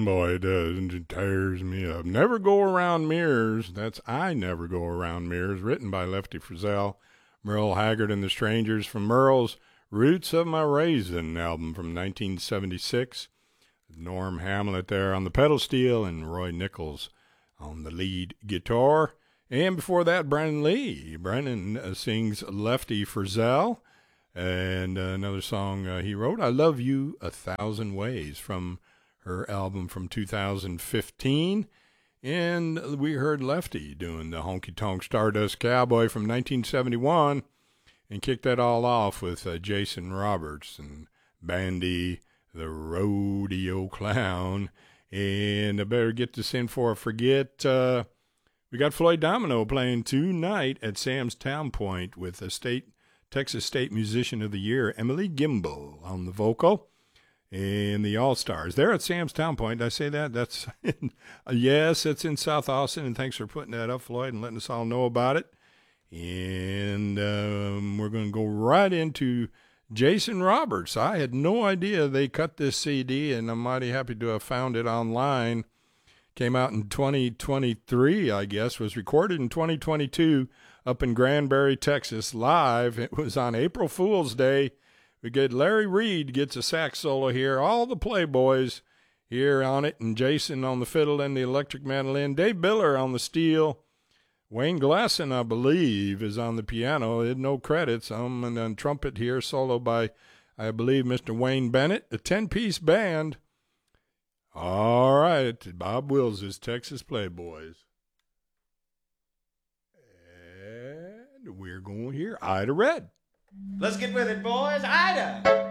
Boy, it does. It tears me up. Never Go Around Mirrors. That's I Never Go Around Mirrors, written by Lefty Frizzell. Merle Haggard and the Strangers from Merle's Roots of My Raisin album from 1976. Norm Hamlet there on the pedal steel and Roy Nichols on the lead guitar. And before that, Brennan Lee. Brennan sings Lefty Frizzell. And another song he wrote, I Love You a Thousand Ways, from her album from 2015. And we heard Lefty doing the Honky Tonk Stardust Cowboy from 1971 and kicked that all off with Jason Roberts and Bandy, the Rodeo Clown. And I better get this in before I forget. We got Floyd Domino playing tonight at Sam's Town Point with Texas State Musician of the Year, Emily Gimbel, on the vocal. And the All-Stars. They're at Sam's Town Point. Did I say that? That's yes, it's in South Austin, and thanks for putting that up, Floyd, and letting us all know about it. And we're going to go right into Jason Roberts. I had no idea they cut this CD, and I'm mighty happy to have found it online. Came out in 2023, I guess. Was recorded in 2022 up in Granbury, Texas, live. It was on April Fool's Day. We get Larry Reed gets a sax solo here. All the Playboys here on it, and Jason on the fiddle and the electric mandolin. Dave Biller on the steel. Wayne Glasson, I believe, is on the piano. It had no credits. And then trumpet here, solo by, I believe, Mr. Wayne Bennett. A 10-piece band. All right, Bob Wills' Texas Playboys. And we're going here, Ida Red. Let's get with it, boys. Ida!